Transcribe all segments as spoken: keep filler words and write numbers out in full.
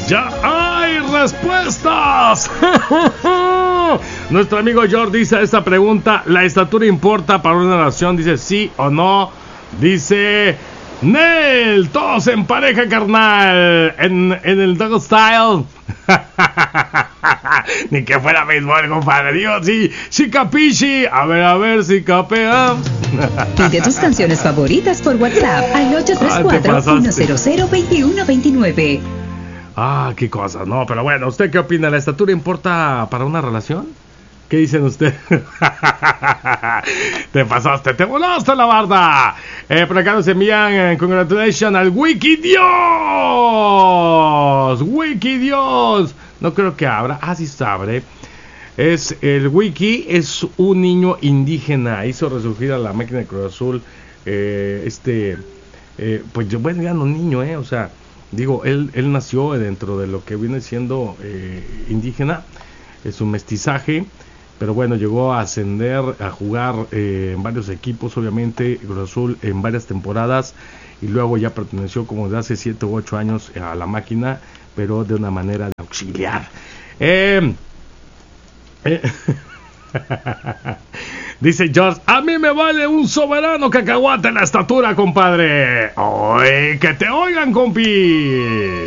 ¡Ya hay respuestas! Nuestro amigo George dice esta pregunta: ¿la estatura importa para una relación? Dice sí o no. Dice Nel, todos en pareja, carnal, en, en el dog style. Ni que fuera béisbol, compadre. Digo, sí, sí capichi. A ver, a ver si capea. Pide tus canciones favoritas por WhatsApp al ocho tres cuatro, uno cero cero, dos uno dos nueve. Ah, qué cosas, no, pero bueno, ¿usted qué opina? ¿La estatura importa para una relación? ¿Qué dicen ustedes? Te pasaste, te volaste la barda. Eh, por acá nos envían eh, congratulations al Wikidios. Wikidios. No creo que abra. Ah, sí se abre. Es el Wiki, es un niño indígena. Hizo resurgir a la máquina de Cruz Azul. Eh, este, eh, pues yo, bueno, ya no niño, eh, o sea, digo, él, él nació dentro de lo que viene siendo eh, indígena. Es un mestizaje. Pero bueno, llegó a ascender, a jugar eh, en varios equipos, obviamente, Cruz Azul en varias temporadas, y luego ya perteneció como de hace siete u ocho años a la máquina, pero de una manera de auxiliar. Eh, eh, dice George, a mí me vale un soberano cacahuate la estatura, compadre. ¡Oye, que te oigan, compi!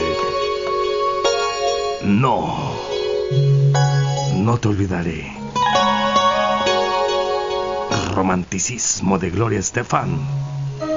No, no te olvidaré. Romanticismo de Gloria Estefan.